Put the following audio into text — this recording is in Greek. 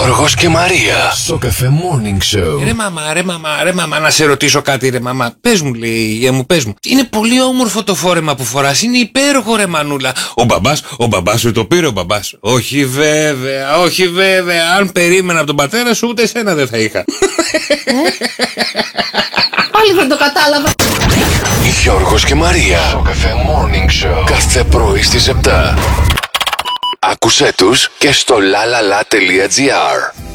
Γιώργος και Μαρία. Σοκαφέ Morning Show. Ρε μαμά, να σε ρωτήσω κάτι ρε μαμά. Πες μου, λέει η γεια μου, πες μου. Είναι πολύ όμορφο το φόρεμα που φοράς, είναι υπέροχο ρε μανούλα. Ο μπαμπάς σου το πήρε ο μπαμπάς. Όχι βέβαια. Αν περίμενα από τον πατέρα σου, ούτε εσένα δεν θα είχα. Πάλι δεν το κατάλαβα. Γιώργος και Μαρία. Σοκαφέ Morning Show. Κάθε πρωί στις 7. Άκουσέ τους και στο lalala.gr.